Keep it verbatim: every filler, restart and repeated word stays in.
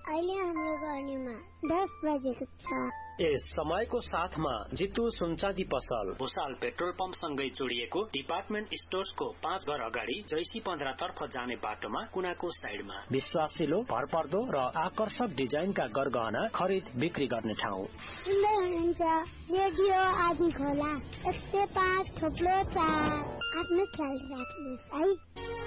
अहिले हाम्रो गर्नीमा दस बजेको छ। यस समयको साथमा जितु सुनचाँदी पसल भुसाल पेट्रोल पम्प सँगै जोडिएको डिपार्टमेन्ट स्टोर्सको पाँच घर अगाडि जैसी पन्ध्र तर्फ जाने बाटोमा कुनाको साइडमा विश्वासिलो भरपर्दो र आकर्षक डिजाइनका गरगहना खरिद बिक्री गर्ने ठाउँ। सुन्दै हुनुहुन्छ रेडियो आदि खोला एक सय पाँच थोप्लो चार। आफ्नो ख्याल राख्नुहोस् है।